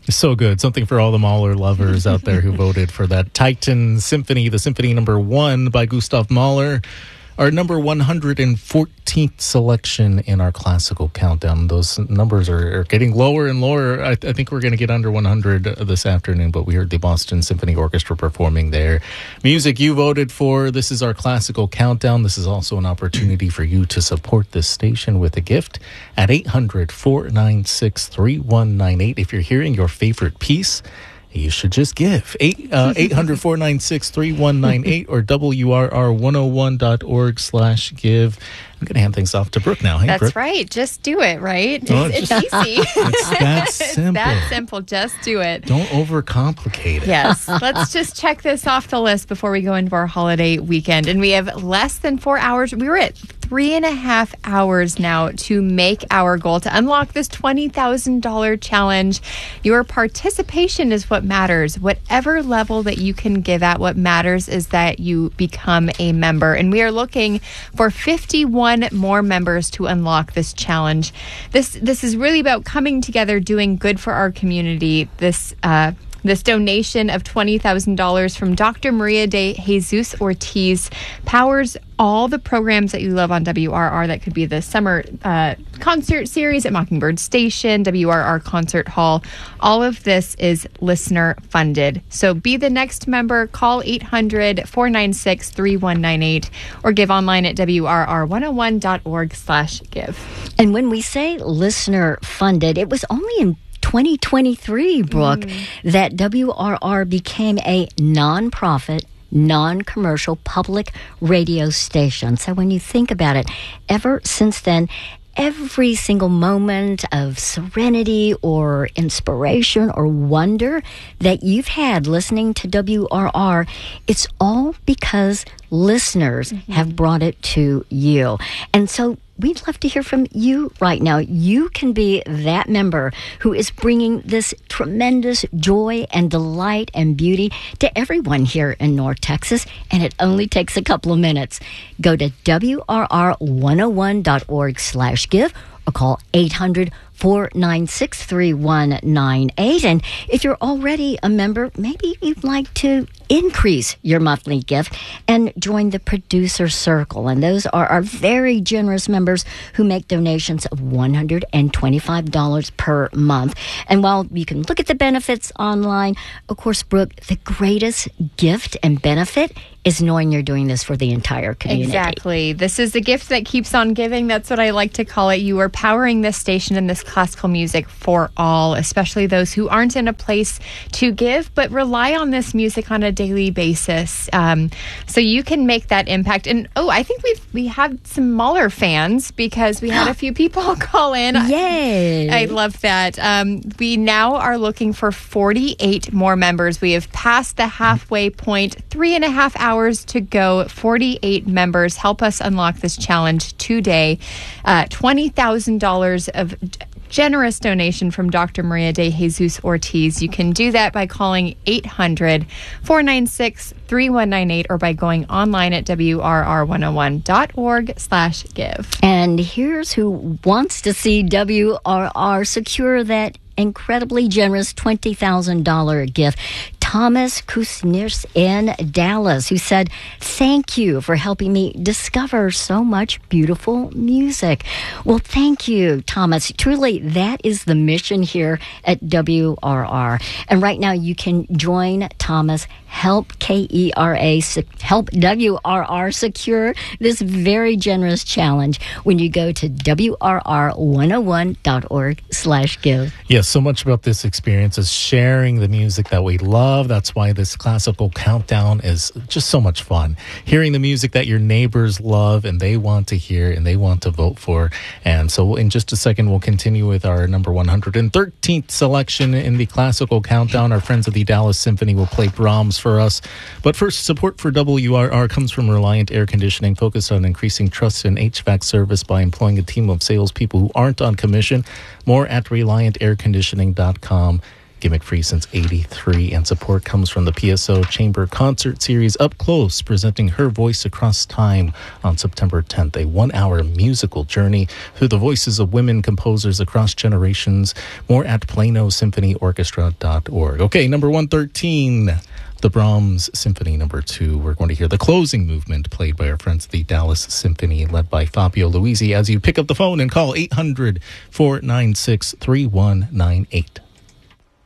So good. Something for all the Mahler lovers out there who voted for that Titan Symphony, the Symphony number 1 by Gustav Mahler. Our number 114th selection in our classical countdown. Those numbers are getting lower and lower. I think we're going to get under 100 this afternoon, but we heard the Boston Symphony Orchestra performing their music you voted for. This is our classical countdown. This is also an opportunity for you to support this station with a gift at 800-496-3198. If you're hearing your favorite piece, you should just give 800-496-3198 or WRR101.org/give. I'm going to hand things off to Brooke now. Hey, That's Brooke. right. Just do it, right? It's easy. It's that simple. It's that simple. Just do it. Don't overcomplicate it. Yes. Let's just check this off the list before we go into our holiday weekend. And we have less than 4 hours. We were at 3.5 hours now to make our goal to unlock this $20,000 challenge. Your participation is what matters. Whatever level that you can give at, what matters is that you become a member. And we are looking for 51 more members to unlock this challenge. This is really about coming together, doing good for our community. This donation of $20,000 from Dr. Maria de Jesus Ortiz powers all the programs that you love on WRR. That could be the summer concert series at Mockingbird Station, WRR Concert Hall. All of this is listener funded. So be the next member. Call 800-496-3198 or give online at WRR101.org/give. And when we say listener funded, it was only in 2023, Brooke, that WRR became a nonprofit, non-commercial public radio station. So when you think about it, ever since then, every single moment of serenity or inspiration or wonder that you've had listening to WRR, it's all because listeners have brought it to you. And so we'd love to hear from you right now. You can be that member who is bringing this tremendous joy and delight and beauty to everyone here in North Texas, and it only takes a couple of minutes. Go to WRR101.org/give or call 800-496-3198. And if you're already a member, maybe you'd like to increase your monthly gift and join the Producer Circle. And those are our very generous members who make donations of $125 per month. And while you can look at the benefits online, of course, Brooke, the greatest gift and benefit is knowing you're doing this for the entire community. Exactly. This is the gift that keeps on giving. That's what I like to call it. You are powering this station and this classical music for all, especially those who aren't in a place to give, but rely on this music on a daily basis. So you can make that impact. And I think we have some Mahler fans because we had a few people call in. Yay! I love that. We now are looking for 48 more members. We have passed the halfway point. 3.5 hours to go. 48 members. Help us unlock this challenge today. $20,000 of generous donation from Dr. Maria de Jesus Ortiz. You can do that by calling 800-496-3198 or by going online at WRR101.org/give. And here's who wants to see WRR secure that incredibly generous $20,000 gift. Thomas Kusnirs in Dallas, who said, "Thank you for helping me discover so much beautiful music." Well, thank you, Thomas. Truly, that is the mission here at WRR. And right now, you can join Thomas, help WRR secure this very generous challenge when you go to WRR101.org/give. Yes, so much about this experience is sharing the music that we love. That's why this classical countdown is just so much fun. Hearing the music that your neighbors love and they want to hear and they want to vote for. And so in just a second, we'll continue with our number 113th selection in the classical countdown. Our friends of the Dallas Symphony will play Brahms for us. But first, support for WRR comes from Reliant Air Conditioning, focused on increasing trust in HVAC service by employing a team of salespeople who aren't on commission. More at ReliantAirConditioning.com. Gimmick free since 83, and support comes from the PSO Chamber Concert Series Up Close, presenting Her Voice Across Time on September 10th, a 1-hour musical journey through the voices of women composers across generations. More at PlanoSymphonyOrchestra.org. Okay, number 113, the Brahms Symphony Number 2. We're going to hear the closing movement played by our friends, the Dallas Symphony, led by Fabio Luisi, as you pick up the phone and call 800-496-3198.